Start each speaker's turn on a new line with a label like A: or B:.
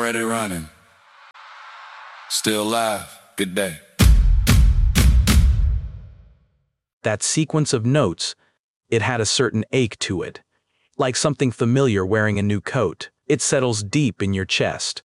A: already running. Still alive. Good day.
B: That sequence of notes, it had a certain ache to it. Like something familiar wearing a new coat. It settles deep in your chest.